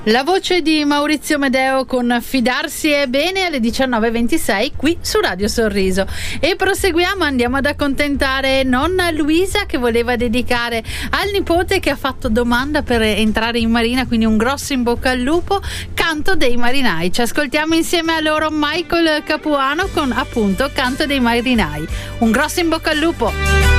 La voce di Maurizio Medeo con Fidarsi è bene alle 19:26 qui su Radio Sorriso. E proseguiamo, andiamo ad accontentare nonna Luisa che voleva dedicare al nipote che ha fatto domanda per entrare in marina, quindi un grosso in bocca al lupo. Canto dei marinai. Ci ascoltiamo insieme a loro Michael Capuano con appunto Canto dei marinai. Un grosso in bocca al lupo.